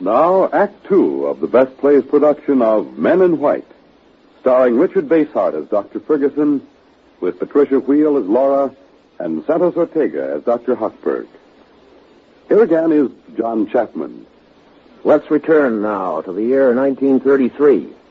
Now, Act Two of the Best Plays production of Men in White, starring Richard Basehart as Dr. Ferguson, with Patricia Wheel as Laura, and Santos Ortega as Dr. Hochberg. Here again is John Chapman. Let's return now to the year 1933.